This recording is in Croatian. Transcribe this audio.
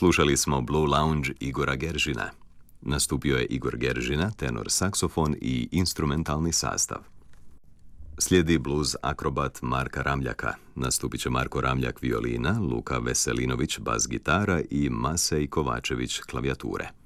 Slušali smo Blue Lounge Igora Geržina. Nastupio je Igor Geržina, tenor saksofon i instrumentalni sastav. Slijedi blues akrobat Marka Ramljaka. Nastupit će Marko Ramljak violina, Luka Veselinović bas gitara i Masej Kovačević klavijature.